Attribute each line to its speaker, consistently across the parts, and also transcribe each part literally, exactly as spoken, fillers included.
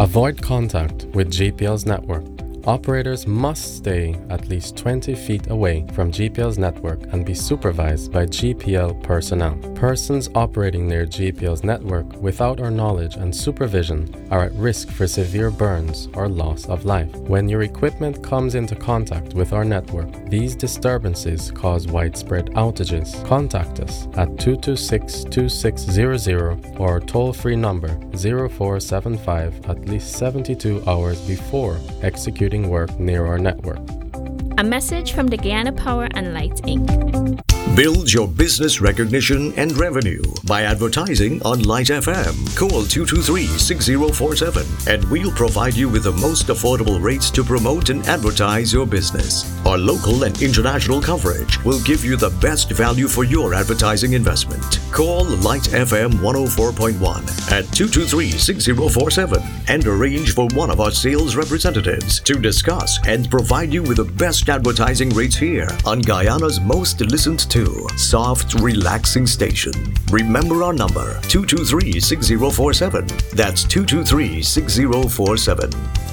Speaker 1: Avoid contact with G P L's network. Operators must stay at least twenty feet away from G P L's network and be supervised by G P L personnel. Persons operating near G P L's network without our knowledge and supervision are at risk for severe burns or loss of life. When your equipment comes into contact with our network, these disturbances cause widespread outages. Contact us at two two six, two six zero zero or our toll-free number zero four seven five at least seventy-two hours before executing work near our network.
Speaker 2: A message from the Guyana Power and Light Incorporated.
Speaker 3: Build your business recognition and revenue by advertising on Light F M. Call two two three, six zero four seven and we'll provide you with the most affordable rates to promote and advertise your business. Our local and international coverage will give you the best value for your advertising investment. Call Light F M one oh four point one at two two three, six zero four seven and arrange for one of our sales representatives to discuss and provide you with the best advertising rates here on Guyana's most listened to soft, relaxing station. Remember our number, two two three, six zero four seven. That's two two three, six zero four seven.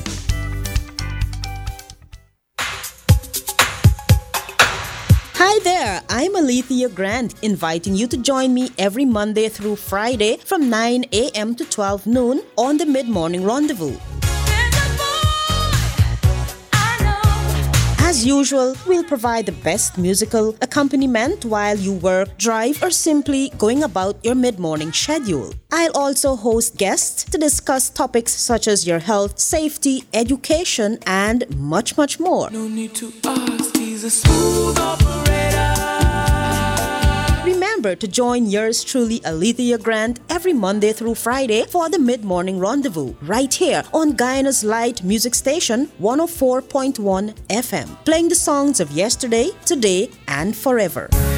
Speaker 4: Hi there, I'm Alethea Grant, inviting you to join me every Monday through Friday from nine a.m. to twelve noon on the Mid-Morning Rendezvous. As usual, we'll provide the best musical accompaniment while you work, drive, or simply going about your mid-morning schedule. I'll also host guests to discuss topics such as your health, safety, education, and much, much more.
Speaker 5: No need to ask, he's a smooth operator.
Speaker 4: Remember to join yours truly, Alethea Grant, every Monday through Friday for the Mid-Morning Rendezvous, right here on Guyana's Light Music Station, one oh four point one F M, playing the songs of yesterday, today, and forever.